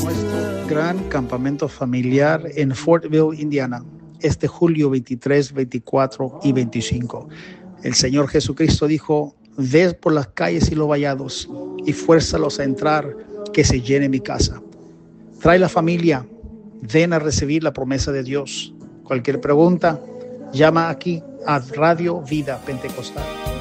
nuestro gran campamento familiar en Fortville, Indiana, este julio 23, 24 y 25. El Señor Jesucristo dijo: ve por las calles y los vallados y fuérzalos a entrar, que se llene mi casa. Trae la familia, ven a recibir la promesa de Dios. Cualquier pregunta, llama aquí a Radio Vida Pentecostal.